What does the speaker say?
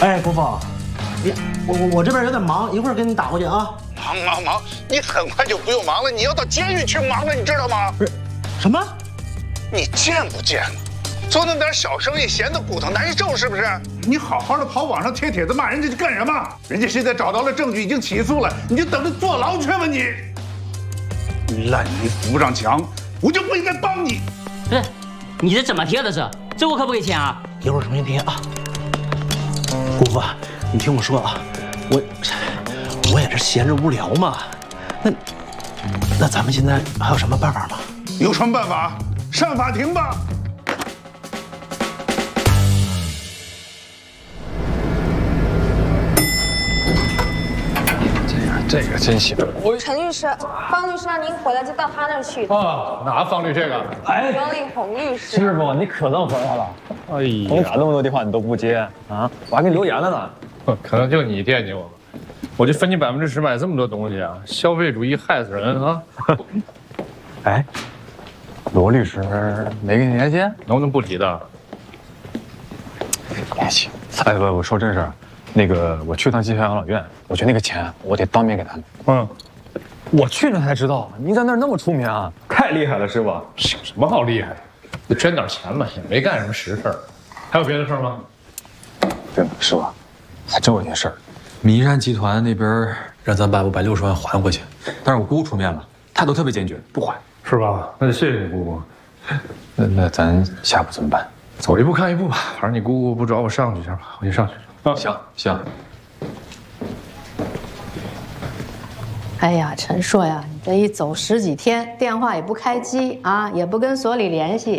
哎，姑父，我这边有点忙，一会儿给你打过去啊。 忙，你很快就不用忙了，你要到监狱去忙了，你知道吗？ 不是，什么？ 你见不见呢？做那点小生意，闲的骨头难受，是不是？你好好的跑网上贴帖子骂人家去干什么？人家现在找到了证据，已经起诉了，你就等着坐牢去吧你！烂泥扶不上墙，我就不应该帮你。 不是，你这怎么贴的这我可不给钱啊！ 一会儿重新贴啊。姑父，你听我说啊，我也是闲着无聊嘛。那咱们现在还有什么办法吗？ 有什么办法？上法庭吧。 这个真行。 陈律师，方律师让您回来就到他那儿去。 哦，哪方律这个？ 哎，王力宏律师。 师傅，你可能回来了。 哎我给你呀， 打那么多电话你都不接啊？我还给你留言了呢。 可能就你惦记我吧。我就分你10%买这么多东西啊，消费主义害死人啊！ 哎，罗律师没给你联系？ 能不能不提的？ 联系。哎不，我说真事儿，那个我去趟济南养老院，我觉得那个钱我得当面给他们。 嗯， 我去了才知道，您在那儿那么出名啊，太厉害了，师傅。 有什么好厉害的？就捐点钱嘛，也没干什么实事儿。还有别的事儿吗？ 对，师傅，还真有件事儿。 米山集团那边让咱把560万还回去，但是我姑姑出面了，态度特别坚决，不还。 是吧？那就谢谢你姑姑。 那咱下步怎么办？ 走一步看一步吧，反正你姑姑不找我上去一下吧，我就上去。啊， 行。 哎呀，陈硕呀，你这一走10几天，电话也不开机啊，也不跟所里联系，